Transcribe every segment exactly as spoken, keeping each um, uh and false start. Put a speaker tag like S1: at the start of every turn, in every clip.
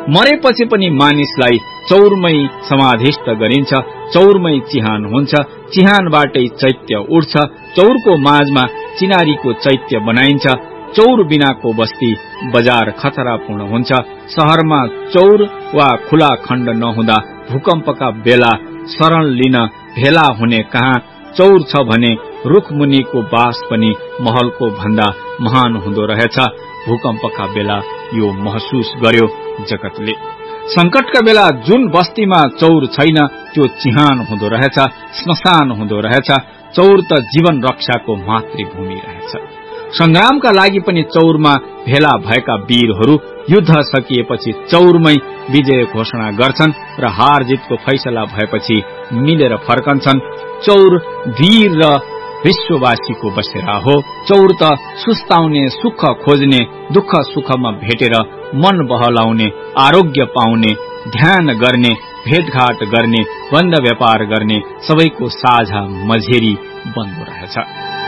S1: मरेपछि पनि मानिसलाई चौरमै समाधिस्थ गरिन्छ, चौरमै चिहान हुन्छ, चिहानबाटै चैत्य उठ्छ, चौरको माझमा चिनारीको चैत्य बनाइन्छ। चौर बिनाको बस्ती बजार खतरापूर्ण हुन्छ। शहरमा चौर वा खुला खण्ड नहुँदा भूकम्पका बेला शरण लिन भेला हुने कहाँ। चौर छ भने रुखमुनिको बास पनि महलको भन्दा महान हुँदो रहेछ। भूकम्पका बेला यो महसुस गर्यो जगतले। संकटका बेला जुन बस्तीमा चौर छैन त्यो चिहान हुँदो रहेछ, स्मशान हुँदो रहेछ। चौर त जीवन रक्षाको मातृभूमि रहेछ। संग्रामका लागि पनि चौरमा भेला भएका वीरहरू युद्ध सकिएपछि चौरमै विजय घोषणा गर्छन् र हार जितको फैसला भएपछि मिलेर फर्कन्छन्। चौर वीर र विश्ववासीको बसेरा हो। चौर त सुस्ताउने, सुख खोज्ने, दुःख सुखमा भेटेर मन बहलाउने, आरोग्य पाउने, ध्यान गर्ने, भेटघाट गर्ने, बन्द व्यापार गर्ने सबैको साझा मझेरी बन्दो रहेछ।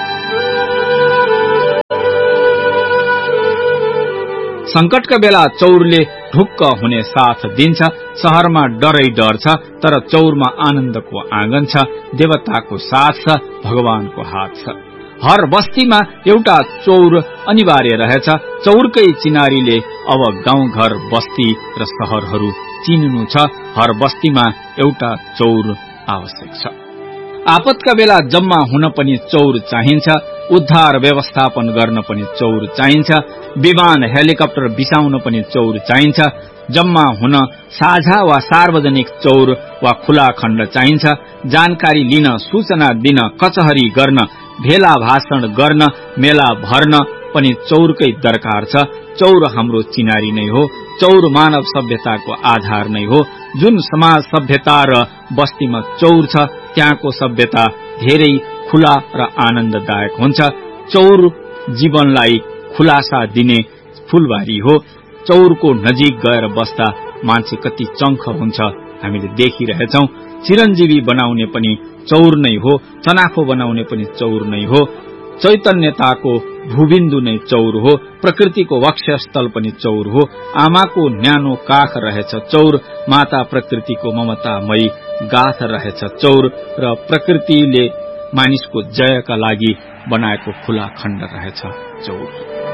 S1: संकटका बेला चौरले ढुक्क हुने साथ दिन्छ। शहरमा डरै डर छ तर चौरमा आनन्दको आँगन छ, देवताको साथ छ, भगवानको हात छ। हर बस्तीमा एउटा चौर अनिवार्य रहेछ। चौरकै चिनारीले अब गाउँ घर बस्ती र शहरहरू चिन्नु छ। हर बस्तीमा एउटा चौर आवश्यक छ। आपतका बेला जम्मा हुन पनि चौर चाहिन्छ। उद्धार व्यवस्थापन गर्न पनि चौर चाहिन्छ। विमान हेलिकप्टर बिसाउन पनि चौर चाहिन्छ। जम्मा हुन साझा वा सार्वजनिक चौर वा खुला खण्ड चाहिन्छ। जानकारी लिन, सूचना दिन, कचहरी गर्न, भेला भाषण गर्न, मेला भर्न पनि चौरकै दरकार छ। चौर हाम्रो चिनारी नै हो। चौर मानव सभ्यताको आधार नै हो। जुन समाज सभ्यता र बस्तीमा चौर छ त्यहाँको सभ्यता धेरै खुला र आनन्ददायक हुन्छ। चौर जीवनलाई खुलासा दिने फूलबारी हो। चौरको नजिक गएर बस्दा मान्छे कति चङ्ख हुन्छ हामीले देखिरहेछौं। चिरञ्जीवी बनाउने पनि चौर नै हो। चनाखो बनाउने पनि चौर नै हो। चैतन्यताको भूबिन्दु नै चौर हो। प्रकृतिको वक्षस्थल पनि चौर हो। आमाको न्यानो काख रहेछ चौर। माता प्रकृतिको ममतामयी गाथ रहेछ चौर। र प्रकृतिले मानिसको जयका लागि बनाएको खुला खण्ड रहेछ चौर।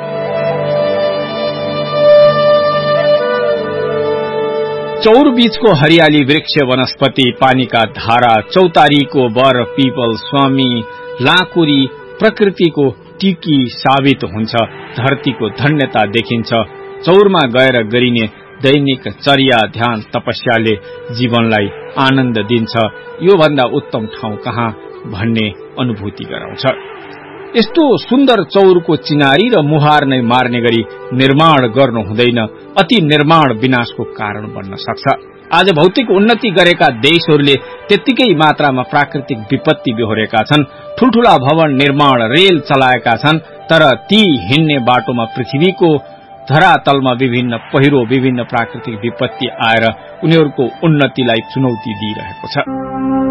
S1: चौर बीचको हरियाली, वृक्ष, वनस्पति, पानीका धारा, चौतारीको बर, पीपल, स्वामी, लाकुरी प्रकृतिको टिकी साबित हुन्छ। धरतीको धन्यता देखिन्छ। चौरमा गएर गरिने दैनिक चर्या, ध्यान, तपस्याले जीवनलाई आनन्द दिन्छ। यो भन्दा उत्तम ठाउँ कहाँ भन्ने अनुभूति गराउँछ। यस्तो सुन्दर चौरको चिनारी र मुहार नै मार्ने गरी निर्माण गर्नु हुँदैन। अति निर्माण विनाशको कारण बन्न सक्छ। आज भौतिक उन्नति गरेका देशहरूले त्यतिकै मात्रामा प्राकृतिक विपत्ति बेहोरेका छन्। ठूलठूला भवन निर्माण, रेल चलाएका छन्, तर ती हिँड्ने बाटोमा पृथ्वीको धरातलमा विभिन्न पहिरो, विभिन्न प्राकृतिक विपत्ति आएर उनीहरूको उन्नतिलाई चुनौती दिइरहेको छ।